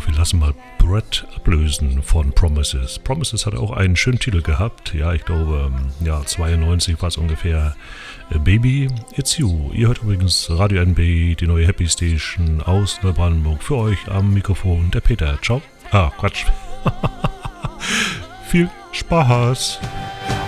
wir lassen mal Brett ablösen von Promises. Promises hat auch einen schönen Titel gehabt. Ja, ich glaube, 92 war es ungefähr. Baby, It's You. Ihr hört übrigens Radio NB, die neue Happy Station aus Neubrandenburg. Für euch am Mikrofon der Peter. Ciao. Quatsch. Viel Spaß.